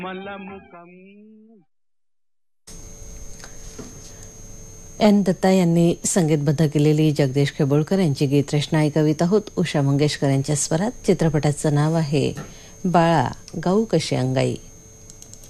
N Datta यांनी संगीतबद्ध केलेली जगदीश खेबोळकर यांची गीतरचना ऐकवीत आहोत. उषा मंगेशकर यांच्या स्वरात. चित्रपटाचं नाव आहे बाळा गाऊ कशी अंगाई.